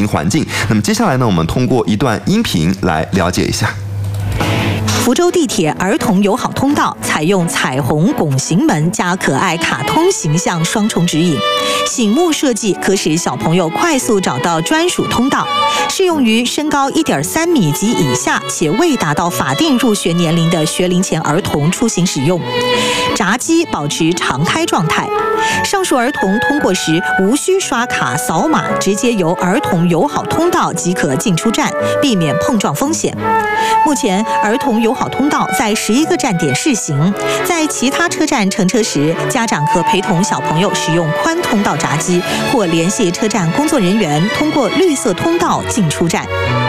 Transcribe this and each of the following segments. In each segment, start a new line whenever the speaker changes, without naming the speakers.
行环境。那么接下来呢，我们通过一段音频来了解一下。
福州地铁儿童友好通道采用彩虹拱形门加可爱卡通形象双重指引，醒目设计可使小朋友快速找到专属通道，适用于身高1.3米及以下且未达到法定入学年龄的学龄前儿童出行使用。闸机保持常开状态，上述儿童通过时无需刷卡扫码，直接由儿童友好通道即可进出站，避免碰撞风险。目前儿童友好通道在11个站点试行，在其他车站乘车时，家长可陪同小朋友使用宽通道闸机，或联系车站工作人员通过绿色通道进出站。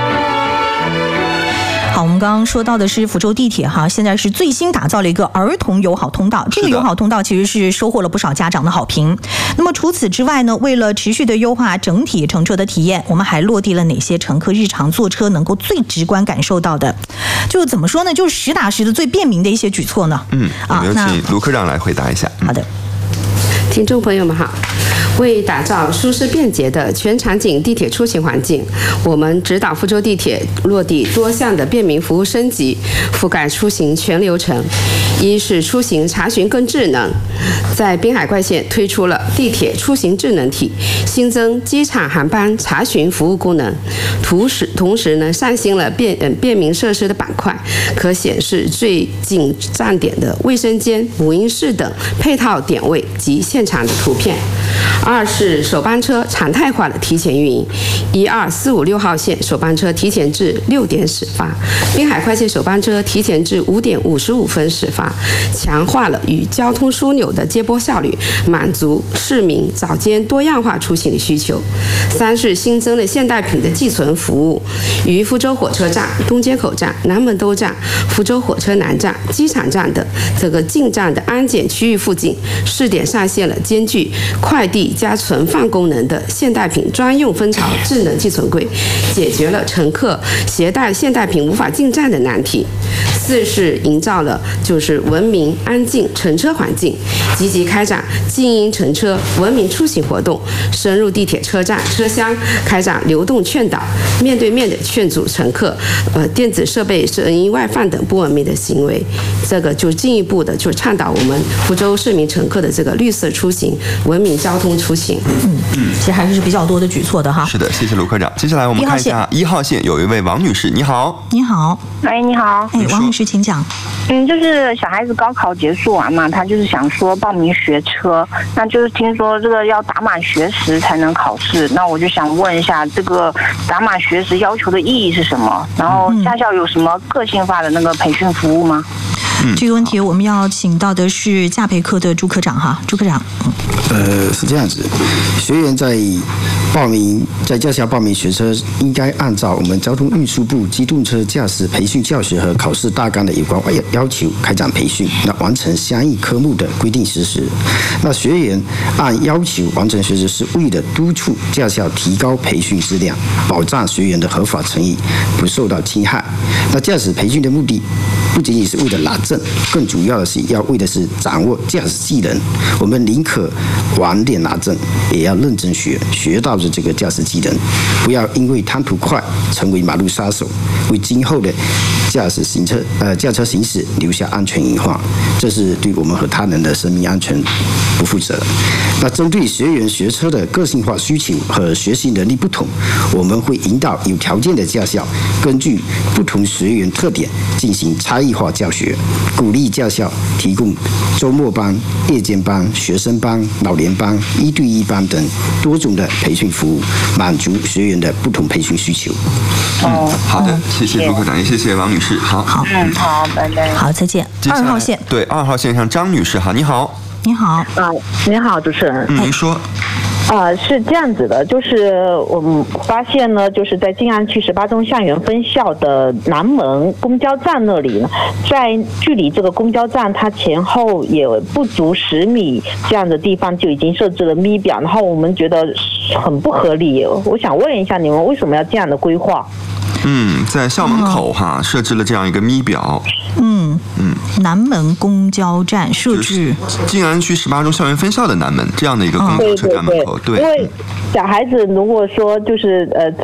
好，我们刚刚说到的是福州地铁哈，现在是最新打造了一个儿童友好通道。这个友好通道其实是收获了不少家长的好评。那么除此之外呢，为了持续的优化整体乘车的体验，我们还落地了哪些乘客日常坐车能够最直观感受到的，就怎么说呢，就是实打实的最便民的一些举措呢？
我们有请卢科长来回答一下。
好的。
听众朋友们好，为打造舒适便捷的全场景地铁出行环境，我们指导福州地铁落地多项的便民服务升级，覆盖出行全流程。一是出行查询更智能，在滨海快线推出了地铁出行智能体，新增机场航班查询服务功能，同时呢上新了便民设施的板块，可显示最近站点的卫生间、母婴室等配套点位及现场的图片。二是首班车常态化的提前运营，1、2、4、5、6号线首班车提前至6点始发，滨海快线首班车提前至5点55分始发，强化了与交通枢纽的接驳效率，满足市民早间多样化出行的需求。三是新增了现代品的寄存服务，于福州火车站、东街口站、南门兜站、福州火车南站、机场站等这个进站的安检区域附近，试点上线了兼具快递加存放功能的现代品专用蜂巢智能寄存柜，解决了乘客携带现代品无法进站的难题。四是营造了就是文明安静乘车环境，积极开展静音乘车文明出行活动，深入地铁车站车厢开展流动劝导，面对面的劝阻乘客电子设备声音外放等不文明的行为。这个就进一步的就倡导我们福州市民乘客的这个绿色出行、文明交通出行。
其实还是比较多的举措的哈。
是的，谢谢卢科长。接下来我们看一下1号线有一位王女士，你好。
你好。
哎，你好。
王女士，请讲。
就是小孩子高考结束完嘛，他就是想说报名学车，那就是听说这个要打码学时才能考试，那我就想问一下，这个打码学时要求的意义是什么？然后驾校有什么个性化的那个培训服务吗？
这个问题我们要请到的是驾培科的朱科长哈，朱科长。
是这样子，学员在驾校报名学车，应该按照我们交通运输部机动车驾驶培训教学和考试大纲的有关要求开展培训，那完成相应科目的规定实施。那学员按要求完成学时，是为了督促驾校提高培训质量，保障学员的合法权益不受到侵害。那驾驶培训的目的不仅仅是为了拿证，更主要的是要为的是掌握驾驶技能。我们宁可晚点拿证，也要认真学到的这个驾驶技能，不要因为贪图快成为马路杀手，为今后的驾车行驶留下安全隐患，这是对我们和他人的生命安全不负责。那针对学员学车的个性化需求和学习能力不同，我们会引导有条件的驾校根据不同学员特点进行差异化教学，鼓励驾校提供周末班、夜间班、学生班、老年班、1对1班等多种的培训服务，满足学员的不同培训需求。
好的，谢谢朱科长，也谢谢王女士。好，
好，拜拜。
好，再见。2号线，
对，2号线上张女士，好，你好。
你好。
你好，主持人。
您说。
是这样子的，就是我们发现呢，就是在静安区18中校园分校的南门公交站那里呢，在距离这个公交站它前后也不足10米这样的地方就已经设置了咪表，然后我们觉得很不合理。我想问一下，你们为什么要这样的规划？
在校门口设置了这样一个咪表。
南门公交站设置
静安区18中校园分校的南门这样的一个公交车站门口。对，
因为小孩子如果说就是